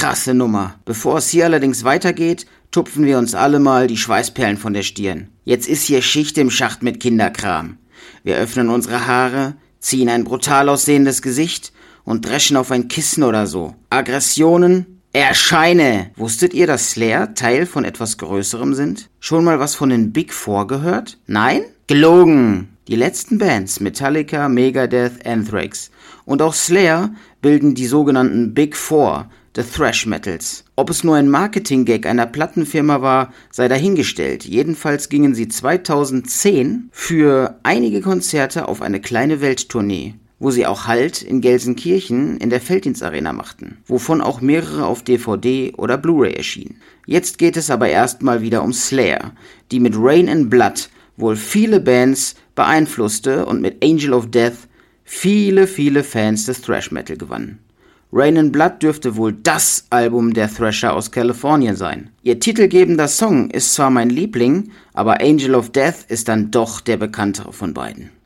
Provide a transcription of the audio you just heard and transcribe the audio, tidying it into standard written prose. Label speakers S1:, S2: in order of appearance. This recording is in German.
S1: Krasse Nummer. Bevor es hier allerdings weitergeht, tupfen wir uns alle mal die Schweißperlen von der Stirn. Jetzt ist hier Schicht im Schacht mit Kinderkram. Wir öffnen unsere Haare, ziehen ein brutal aussehendes Gesicht und dreschen auf ein Kissen oder so. Aggressionen, Erscheine! Wusstet ihr, dass Slayer Teil von etwas Größerem sind? Schon mal was von den Big Four gehört? Nein? Gelogen! Die letzten Bands, Metallica, Megadeth, Anthrax und auch Slayer bilden die sogenannten Big Four, the Thrash Metals. Ob es nur ein Marketing-Gag einer Plattenfirma war, sei dahingestellt. Jedenfalls gingen sie 2010 für einige Konzerte auf eine kleine Welttournee, wo sie auch Halt in Gelsenkirchen in der Felddienstarena machten, wovon auch mehrere auf DVD oder Blu-ray erschienen. Jetzt geht es aber erstmal wieder um Slayer, die mit Rain and Blood wohl viele Bands beeinflusste und mit Angel of Death viele Fans des Thrash Metal gewannen. Rain and Blood dürfte wohl das Album der Thrasher aus Kalifornien sein. Ihr titelgebender Song ist zwar mein Liebling, aber Angel of Death ist dann doch der bekanntere von beiden.